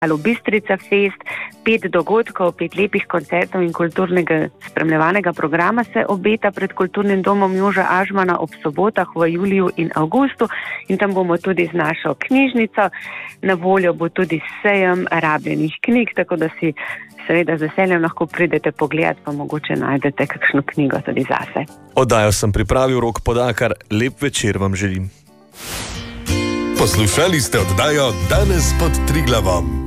Bistrica Fest, 5 dogodkov, 5 lepih koncertov in kulturnega spremljevanega programa se obeta pred Kulturnim domom Joža Ažmana ob sobotah v juliju in avgustu in tam bomo tudi z našo knjižnico. Na voljo bo tudi sejem rabljenih knjig, tako da si seveda z veseljem lahko pridete pogledat, pa mogoče najdete kakšno knjigo tudi zase. Oddajo sem pripravil Rok Podakar, lep večer vam želim. Poslušali ste oddajo Danes pod Triglavom.